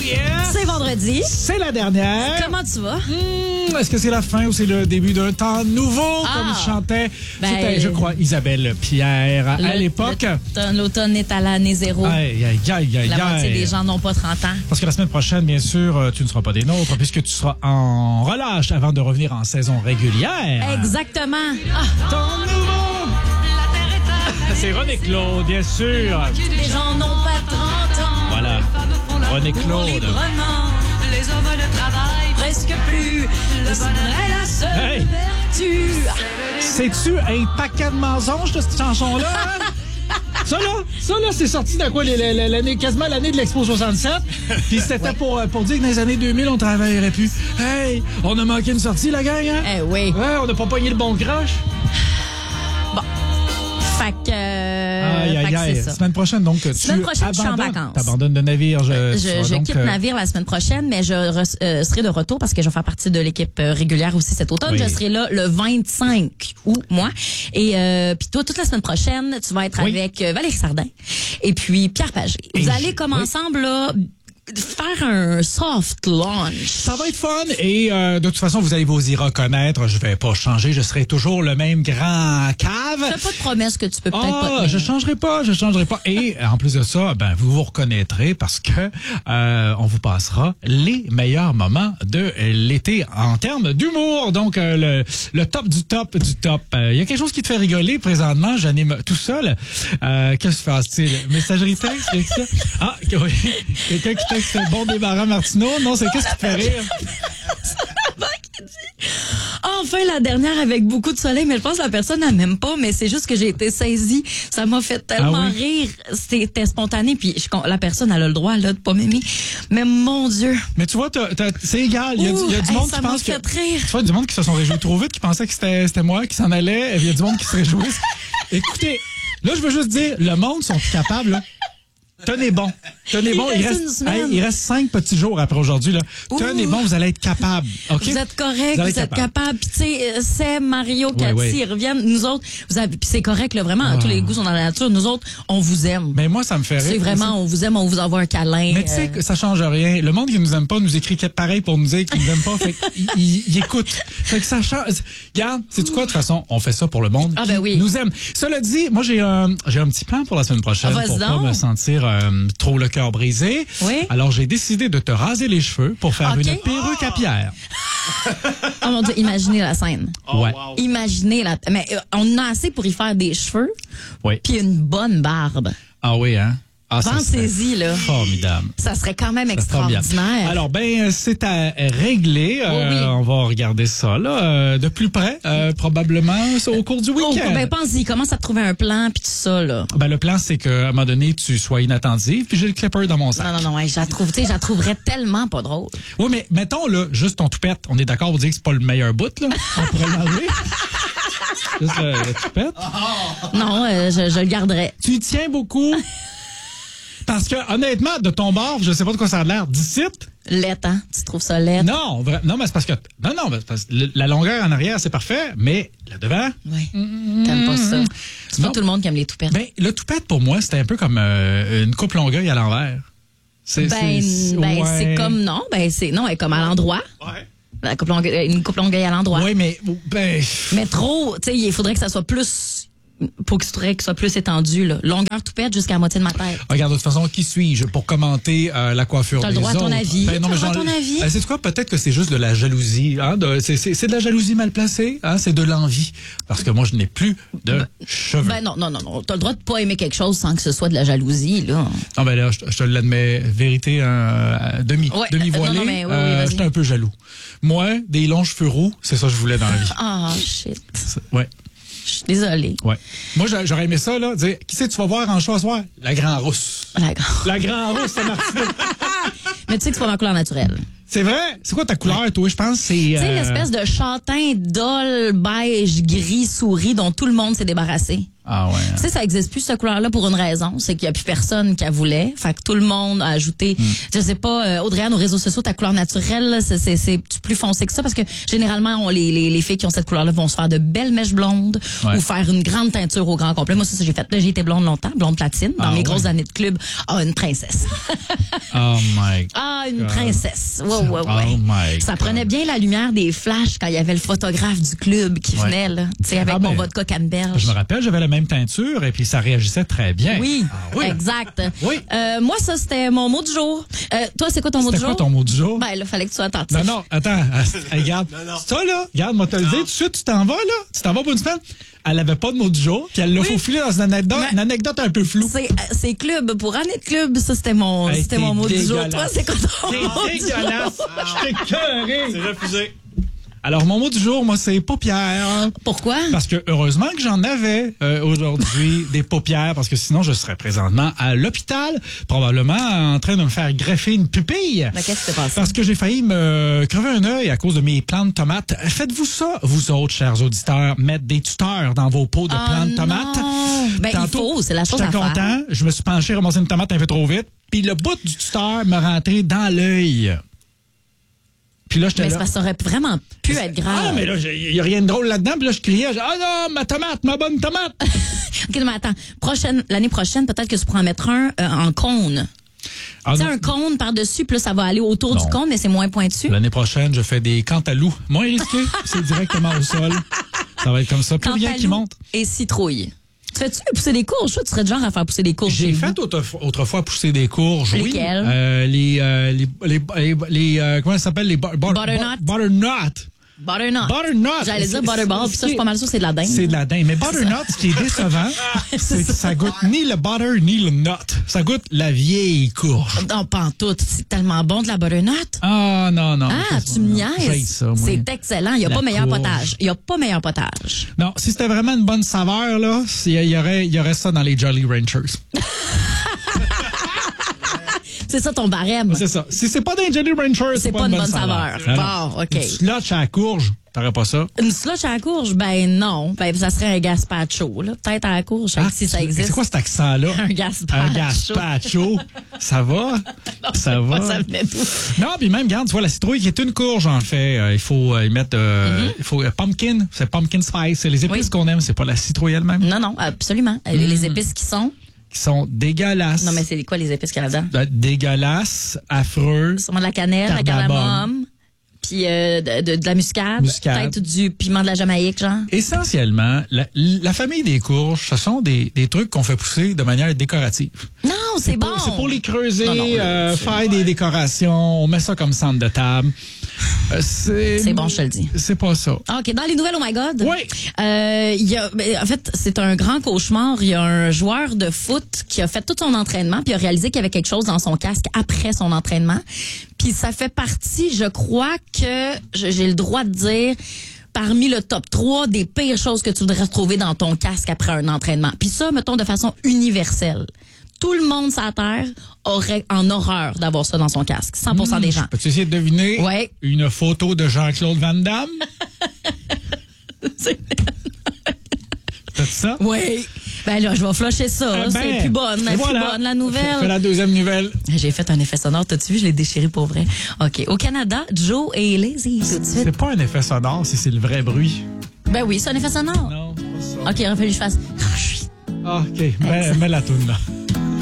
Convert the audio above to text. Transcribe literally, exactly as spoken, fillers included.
Yeah! C'est vendredi. C'est la dernière. Comment tu vas? Mmh, est-ce que c'est la fin ou c'est le début d'un temps nouveau, Ah. comme chantait, Ben, c'était, je crois, Isabelle Pierre à Le- l'époque. l'automne- L'automne est à l'année zéro. Aïe, aïe, aïe, aïe, La moitié aïe. des gens n'ont pas trente ans. Parce que la semaine prochaine, bien sûr, euh, tu ne seras pas des nôtres puisque tu seras en relâche avant de revenir en saison régulière. Exactement. Ah, Ton nouveau! C'est René Claude, bien sûr. les gens n'ont pas trente ans. Voilà. René Claude. Librement, les hommes ne travaillent presque plus. Le bonheur est la seule Hey. vertu. C'est-tu un paquet de mensonges de cette chanson-là? hein? Ça là, ça là, c'est sorti dans quoi, les- les- l'année, quasiment l'année de l'Expo soixante-sept. Puis c'était pour, pour dire que dans les années deux mille, on travaillerait plus. Hey, on a manqué une sortie, la gang, hein? Eh oui. Ouais, on n'a pas pogné le bon croche. Fait que, euh, Aïe, fait aïe, que aïe. c'est ça. Semaine prochaine, donc, tu Semaine prochaine, je suis en abandonnes- vacances. T'abandonnes le navire. Je, Je, tu seras je donc, quitte euh, navire la semaine prochaine, mais je re- euh, serai de retour parce que je vais faire partie de l'équipe euh, régulière aussi cet automne. Oui. Je serai là le vingt-cinq août, moi. Et euh, puis toi, toute la semaine prochaine, tu vas être Oui. avec euh, Valérie Sardin et puis Pierre Pagé. Et Vous je- allez comme oui. ensemble là faire un soft launch. Ça va être fun et euh, de toute façon, vous allez vous y reconnaître. Je vais pas changer. Je serai toujours le même grand cave. Fais pas de promesses que tu peux peut-être pas Ah, tenir. je changerai pas, je changerai pas. Et en plus de ça, ben vous vous reconnaîtrez parce que euh, on vous passera les meilleurs moments de l'été en termes d'humour. Donc euh, le, le top du top du top. Il y a quelque chose qui te fait rigoler présentement. J'anime tout seul. Euh, Qu'est-ce que se passe-t-il? Messagerie texte, avec ça? Ah, oui. Quelqu'un qui texte bon débarras Martineau. Non, c'est qu'est-ce qui te fait rire? Enfin, la dernière avec beaucoup de soleil, mais je pense que la personne n'a même pas, mais c'est juste que j'ai été saisie. Ça m'a fait tellement Ah oui? rire. C'était spontané, puis je, la personne, elle a le droit là, de pas m'aimer. Mais mon Dieu. Mais tu vois, t'as- t'as- c'est égal. Il y a, du- il y a du Ouh, monde hey, ça qui m'a pense que... fait rire. Tu vois, du monde qui se sont réjouis trop vite, qui pensaient que c'était c'était moi qui s'en allait. Il y a du monde qui se réjouissent. Écoutez, là, je veux juste dire, le monde sont capables, là. Tenez bon. Tenez Il bon. Il reste une reste, semaine. hey, il reste cinq petits jours après aujourd'hui, là. Tenez Ouh. bon, vous allez être capables. OK? Vous êtes correct, Vous vous, allez êtes être capable. capable. Puis tu sais, euh, c'est Mario, Cathy, ouais. ils reviennent. Nous autres, vous avez, puis c'est correct là, vraiment. Ah. Tous les goûts sont dans la nature. Nous autres, on vous aime. Mais moi, ça me fait rire. C'est vraiment, on vous aime, on vous envoie un câlin. Mais tu sais euh, que ça change rien. Le monde qui nous aime pas nous écrit pareil pour nous dire qu'il nous aime pas. Fait qu'il il, il écoute. Fait que ça change. Regarde, c'est quoi de toute façon, on fait ça pour le monde Ah, qui ben oui. nous aime. Cela dit, moi j'ai un j'ai un petit plan pour la semaine prochaine Ah, vas-y pour pas donc. me sentir euh, trop le cœur brisé. Oui. Alors j'ai décidé de te raser les cheveux pour faire Ok. une perruque à pierre. Oh mon Dieu, imaginez la scène. ouais. Imaginez la. Mais euh, on en a assez pour y faire des cheveux, Oui. puis une bonne barbe. Ah oui hein. Ah, ça serait Pensez-y là. formidable. Ça serait quand même Ça serait bien. extraordinaire. Alors, ben, c'est à régler. Euh, Oh oui. On va regarder ça là, euh, de plus près, euh, probablement au cours du Oh, week-end. ben pense-y, commence à trouver un plan puis tout ça là. Ben, le plan, c'est qu'à un moment donné, tu sois inattentive, puis j'ai le clipper dans mon sac. Non non non, ouais, je la trouve, tu sais, je la trouverais tellement pas drôle. Oui, mais mettons, là, juste ton toupette. On est d'accord pour dire que c'est pas le meilleur bout, là? On pourrait l'enlever. Juste le, le toupette. Non, euh, je, je le garderais. Tu y tiens beaucoup. Parce que, honnêtement, de ton bord, je sais pas de quoi ça a l'air. D'ici? Laite, hein? Tu trouves ça laite? Non, vra- non, mais c'est parce que, non, non, mais c'est parce que le- la longueur en arrière, c'est parfait, mais le devant, Oui. T'aimes pas ça? C'est pas Non. tout le monde qui aime les toupettes. ben, le toupette, pour moi, c'était un peu comme euh, une coupe longueuil à l'envers. C'est, Ben, c'est- ben ouais. c'est comme non, ben c'est non, elle est comme à l'endroit. Ouais. La coupe longueuil- une coupe longueuil à l'endroit. Oui, mais, ben, Mais trop, tu sais, il faudrait que ça soit plus, pour que ce faudrait que ce soit plus étendu, là. Longueur toupette jusqu'à la moitié de ma tête. regarde, de toute façon, qui suis-je pour commenter euh, la coiffure T'as le des droit à ton autres? avis. Ben, non, T'as mais le droit à j'en- ton avis. Euh, c'est quoi? Peut-être que c'est juste de la jalousie. Hein? de- c'est, c'est, c'est de la jalousie mal placée. Hein? C'est de l'envie. Parce que moi, je n'ai plus de cheveux. Ben non, non, non, non. T'as le droit de pas aimer quelque chose sans que ce soit de la jalousie, là. Non, ben là, je, je te l'admets, vérité, euh, demi, Ouais, demi-voilée, non, non, mais oui, oui, euh, vas-y. j'étais un peu jaloux. Moi, des longs cheveux roux, c'est ça que je voulais dans la vie. Ah, shit. C'est- Ouais, Je suis désolée. ouais. Moi, j'a- j'aurais aimé ça, là, dire, qui c'est que tu vas voir en show ce soir? La Grand Rousse. La grande. La Grand Rousse, c'est Martineau. Mais tu sais que c'est pas ma couleur naturelle. C'est vrai? C'est quoi ta couleur, toi? Je pense que c'est... Tu sais, euh, l'espèce de châtain, dol, beige, gris, souris dont tout le monde s'est débarrassé. Ah ouais. Hein. Tu sais, ça existe plus, cette couleur-là, pour une raison. C'est qu'il y a plus personne qui la voulait. Fait que tout le monde a ajouté, mm. je sais pas, euh, Audrey-Anne, aux réseaux sociaux, ta couleur naturelle, là, c'est, c'est, c'est plus foncé que ça parce que généralement, on, les, les, les filles qui ont cette couleur-là vont se faire de belles mèches blondes ouais. ou faire une grande teinture au grand complet. Moi, c'est ça que j'ai fait. Là, j'ai été blonde longtemps, blonde platine, dans ah, mes ouais. grosses années de club. Ah, une princesse. Oh my God. Ah, une princesse. Ouais, ouais, ouais. Oh my ça God. prenait bien la lumière des flashs quand il y avait le photographe du club qui ouais. venait, là. Tu sais, avec ah, mon ben, vodka canneberge. Je me rappelle, j'avais la même teinture et puis ça réagissait très bien. Oui, ah, oui. exact. Oui. Euh, moi, ça, c'était mon mot du jour. Euh, toi, c'est quoi ton mot du jour? C'était quoi ton mot du jour? Ben, là, fallait que tu sois attentif. Non, non, attends. Regarde. Non, non. Ça, là, regarde, moi, te le dis, tout de suite, tu t'en vas, là. Tu t'en vas pour une semaine. Elle avait pas de mot du jour, puis elle l'a oui. faufilé dans une anecdote, Mais une anecdote un peu floue. C'est, c'est club. Pour année de club, ça, c'était mon, hey, c'était mon mot dégueulasse. du jour. Toi, c'est quoi ton c'est mot dégueulasse. du jour? Je t'ai cœuré. C'est refusé. Alors, mon mot du jour, moi, c'est paupières. Pourquoi? Parce que heureusement que j'en avais euh, aujourd'hui des paupières, parce que sinon, je serais présentement à l'hôpital, probablement en train de me faire greffer une pupille. Mais qu'est-ce qui s'est passé? Parce que j'ai failli me crever un œil à cause de mes plants de tomates. Faites-vous ça, vous autres, chers auditeurs, mettre des tuteurs dans vos pots de oh plants de non. tomates? Ben, Tantôt, il faut, c'est la chose à faire. J'étais content, je me suis penché, ramassé une tomate un peu trop vite, puis le bout du tuteur me rentrait dans l'œil. Puis là, j'étais mais là. C'est parce que ça aurait vraiment pu être grave. Ah, mais là, il n'y a rien de drôle là-dedans. Puis là, je criais, ah non, ma tomate, ma bonne tomate. OK, mais attends. Prochaine, l'année prochaine, peut-être que tu pourras en mettre un euh, en cône. Ah, tu sais, un cône par-dessus, puis là, ça va aller autour non. du cône, mais c'est moins pointu. L'année prochaine, je fais des cantaloupes. Moins risqué. C'est directement au sol. Ça va être comme ça. Plus rien qui monte. Et citrouille. Tu fais-tu pousser des courges? Tu serais de genre à faire pousser des courges? J'ai fait autrefois, autrefois pousser des courges. Lesquelles? Oui. Euh, les, euh, les, les, les, les euh, comment ça s'appelle? Les bu- bu- butternut. Butternut. Butternut. Butternut. J'allais dire butterball, puis ça, je suis pas mal sûr, c'est de la dinde. C'est de la dinde. Mais butternut, ce qui est décevant, c'est que ça goûte ni le butter, ni le nut. Ça goûte la vieille courge. Non, pas en tout. C'est tellement bon de la butternut. Ah, non, non. Ah, tu me niaises. C'est excellent. Il n'y a la pas meilleur courge. potage. Il n'y a pas meilleur potage. Non, si c'était vraiment une bonne saveur, là, il y aurait, il y aurait ça dans les Jolly Ranchers. C'est ça ton barème. C'est ça. Si c'est pas dans les Jolly Ranchers, c'est, c'est pas, pas une bonne, bonne saveur. saveur. Bon, OK. Une slush à la courge, t'aurais pas ça? Une slush à la courge? Ben non. Ben ça serait un gazpacho, là. Peut-être à la courge, ah, si ça existe. C'est quoi cet accent-là? Un gazpacho. Un gazpacho. Ça va? Non, ça va? Pas, ça venait d'où? Non, puis même, regarde, tu vois, la citrouille qui est une courge, en fait. Euh, il faut euh, y mettre... Euh, mm-hmm. Il faut... Euh, pumpkin. C'est pumpkin spice. C'est les épices oui. qu'on aime. C'est pas la citrouille elle-même. Non, non, absolument. Mm. Les épices qui sont... qui sont dégueulasses. Non, mais c'est quoi les épices qu'il y a là-dedans? Dégueulasses, affreux. Sûrement de la cannelle, la cardamome, puis euh, de, de, de la muscade, muscade, peut-être du piment de la Jamaïque, genre. Essentiellement, la, la famille des courges, ce sont des, des trucs qu'on fait pousser de manière décorative. Non, c'est, c'est bon. Pour, c'est pour les creuser, non, non, euh, faire ouais. des décorations, on met ça comme centre de table. Euh, c'est, c'est bon, je te le dis. C'est pas ça. OK, dans les nouvelles, oh my God. Oui. Euh, y a, en fait, c'est un grand cauchemar. Il y a un joueur de foot qui a fait tout son entraînement puis a réalisé qu'il y avait quelque chose dans son casque après son entraînement. Puis ça fait partie, je crois que j'ai le droit de dire, parmi le top trois des pires choses que tu voudrais trouver dans ton casque après un entraînement. Puis ça, mettons, de façon universelle. Tout le monde sur la Terre aurait en horreur d'avoir ça dans son casque. cent pour cent mmh, des gens. Peux-tu essayer de deviner ouais. une photo de Jean-Claude Van Damme? C'est ça? Oui. Ben là, je vais flusher ça. Eh ben, c'est plus bonne. C'est voilà. plus bonne, la nouvelle. Fais la deuxième nouvelle. J'ai fait un effet sonore. T'as-tu vu? Je l'ai déchiré pour vrai. OK. Au Canada, Joe est lazy tout de suite. C'est pas un effet sonore si c'est le vrai bruit. Ben oui, c'est un effet sonore. Non, c'est pas ça. OK, il aurait fallu que je fasse... Ah, OK. Mets, mets la toune là.